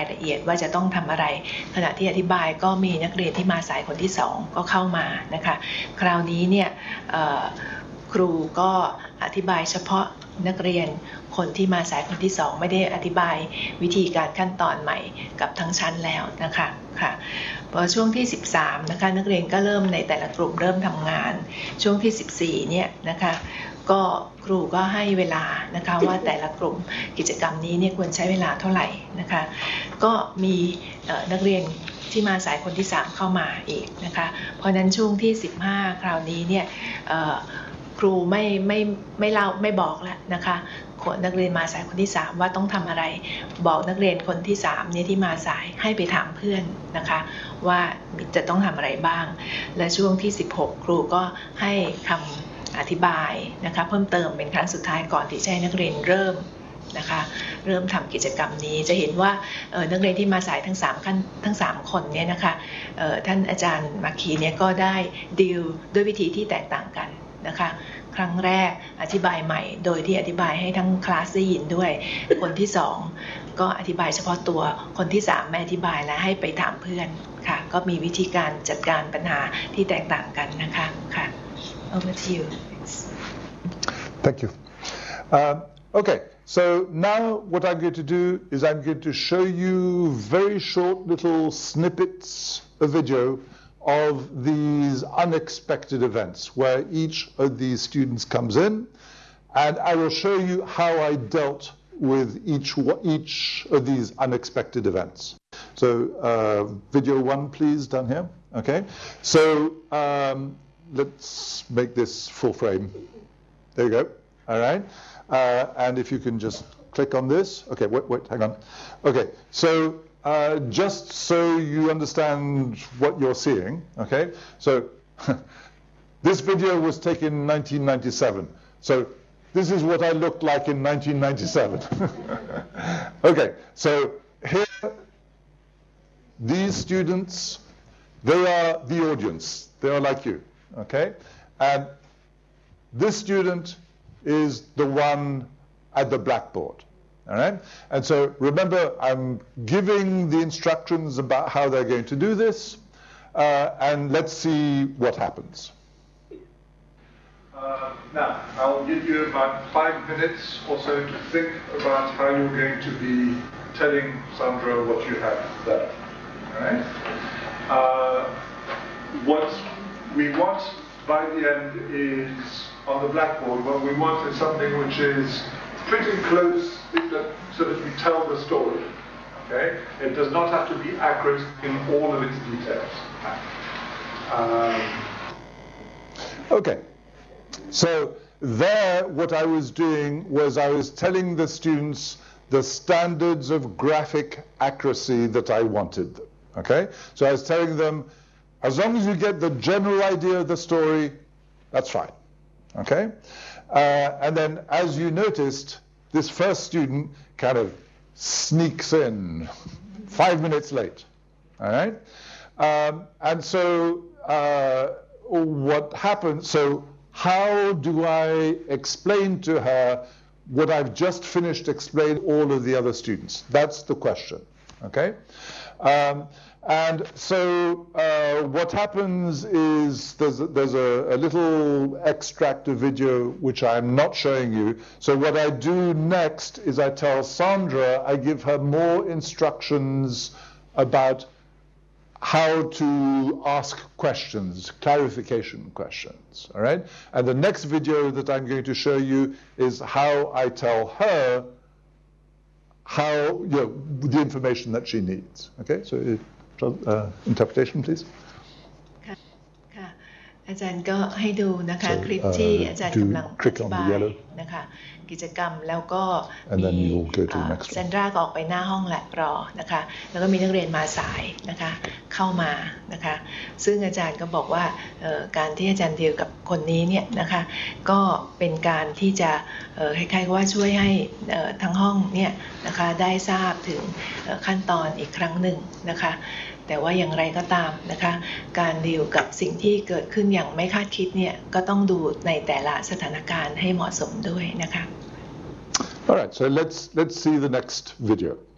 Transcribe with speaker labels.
Speaker 1: ายละเอียดว่าจะต้องทำอะไรขณะที่อธิบายก็มีนักเรียนที่มาสายคนที่2ก็เข้ามานะคะคราวนี้เนี่ยครูก็อธิบายเฉพาะนักเรียนคนที่มาสายคนที่2ไม่ได้อธิบายวิธีการขั้นตอนใหม่กับทั้งชั้นแล้วนะคะค่ะพอช่วงที่13นะคะนักเรียนก็เริ่มในแต่ละกลุ่มเริ่มทำงานช่วงที่14เนี่ยนะคะก็ครูก็ให้เวลานะคะว่าแต่ละกลุ่มกิจกรรมนี้เนี่ยควรใช้เวลาเท่าไหร่นะคะก็มีนักเรียนที่มาสายคนที่3เข้ามาอีกนะคะเพราะนั้นช่วงที่15คราวนี้เนี่ยครูไม่เล่าไม่บอกแล้วนะคะนักเรียนมาสายคนที่3ว่าต้องทำอะไรบอกนักเรียนคนที่3เนี่ยที่มาสายให้ไปถามเพื่อนนะคะว่าจะต้องทำอะไรบ้างและช่วงที่16ครูก็ให้คำอธิบายนะคะเพิ่มเติมเป็นครั้งสุดท้ายก่อนที่จะให้นักเรียนเริ่มนะคะเริ่มทำกิจกรรมนี้จะเห็นว่านักเรียนที่มาสายทั้ง3คนเนี่ยนะคะท่านอาจารย์มาคีเนี่ยก็ได้ดีลด้วยวิธีที่แตกต่างกันนะคะครั้งแรกอธิบายใหม่โดยที่อธิบายให้ทั้งคลาสได้ยินด้วยคนที่2ก็อธิบายเฉพาะตัวคนที่3ไม่อธิบายและให้ไปถามเพื่อนค่ะก็มีวิธีการจัดการปัญหาที่แตกต่างกันนะคะค่ะ Over to you.
Speaker 2: Thank you. Okay, so now what I'm going to do is I'm going to show you very short little snippets of video of these unexpected events where each of these students comes in, and I will show you how I dealt with each of these unexpected events. So video 1 please, down here. Okay, so let's make this full frame. There you go. All right, and if you can just click on this. Okay, wait, hang on. Okay, so just so you understand what you're seeing, okay? So this video was taken in 1997. So this is what I looked like in 1997. Okay, so here, these students, they are the audience. They are like you, okay? And this student is the one at the blackboard. All right, and so remember, I'm giving the instructions about how they're going to do this, and let's see what happens. Now, I'll give you about 5 minutes or so to think about how you're going to be telling Sandra what you have there. All right. What we want by the end is on the blackboard. What we want is something which is pretty close, so that we tell the story. Okay, it does not have to be accurate in all of its details. Okay, so there what I was doing was I was telling the students the standards of graphic accuracy that I wanted them. Okay, so I was telling them, as long as you get the general idea of the story, that's fine. Okay, and then as you noticed, this first student kind of sneaks in 5 minutes late, all right? And so what happens, so how do I explain to her what I've just finished explaining all of the other students? That's the question, okay? And so what happens is there's a little extract of video which I'm not showing you. So what I do next is I tell Sandra, I give her more instructions about how to ask questions, clarification questions, all right? And the next video that I'm going to show you is how I tell her how, the information that she needs, okay? So interpretation, please.
Speaker 1: ค่ะอาจารย์ก็ให้ดูนะคะคลิปที่อาจารย์กำลังอธิบายนะคะกิจกรรมแล้วก็มีแซนดราก็ออกไปหน้าห้องแลบรอนะคะแล้วก็มีนักเรียนมาสายนะคะเข้ามานะคะซึ่งอาจารย์ก็บอกว่าการที่อาจารย์ดีลกับคนนี้เนี่ยนะคะก็เป็นการที่จะคล้ายๆว่าช่วยให้ทั้งห้องเนี่ยนะคะได้ทราบถึงขั้นตอนอีกครั้งหนึ่งนะคะแต่ว่าอย่างไรก็ตามนะคะการดีลกับสิ่งที่เกิดขึ้นอย่างไม่คาดคิดเนี่ยก็ต้องดูในแต่ละสถานการณ์ให้เหมาะสมด้วยนะคะ
Speaker 2: All right, so let's see the next video.